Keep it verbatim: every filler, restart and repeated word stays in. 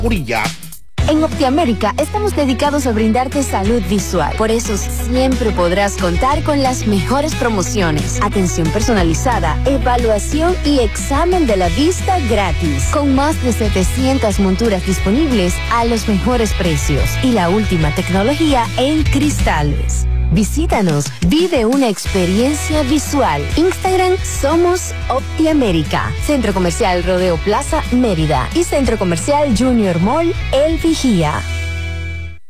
Jacurilla. En Optiamérica estamos dedicados a brindarte salud visual. Por eso siempre podrás contar con las mejores promociones, atención personalizada, evaluación y examen de la vista gratis. Con más de setecientas monturas disponibles a los mejores precios y la última tecnología en cristales. Visítanos, vive una experiencia visual. Instagram somos Optiamérica. Centro Comercial Rodeo Plaza, Mérida. Y Centro Comercial Junior Mall, El Vigía.